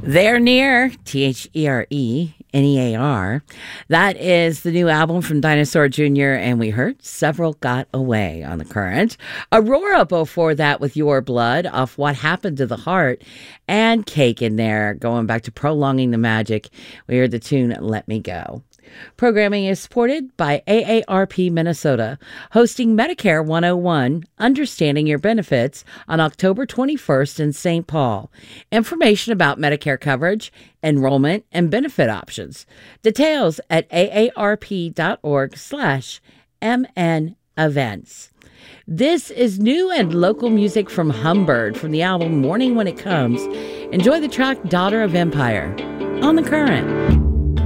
They're Near, THERENEAR. That is the new album from Dinosaur Jr., and we heard Several Got Away on The Current. Aurora before that with Your Blood off What Happened to the Heart, and Cake in there, going back to Prolonging the Magic. We heard the tune Let Me Go. Programming is supported by AARP Minnesota, hosting Medicare 101, Understanding Your Benefits, on October 21st in St. Paul. Information about Medicare coverage, enrollment, and benefit options. Details at aarp.org/MN events. This is new and local music from Humbird from the album Morning When It Comes. Enjoy the track Daughter of Empire on The Current.